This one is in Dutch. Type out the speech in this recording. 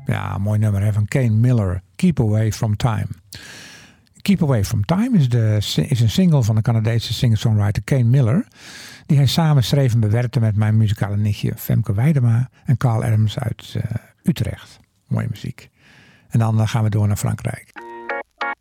Ja, mooi nummer hè, van Kane Miller. Keep Away From Time. Keep Away From Time is een single van de Canadese singer-songwriter Kane Miller. Die hij samen schreef en bewerkte met mijn muzikale nichtje Femke Weidema en Carl Adams uit Utrecht. Mooie muziek. En dan gaan we door naar Frankrijk.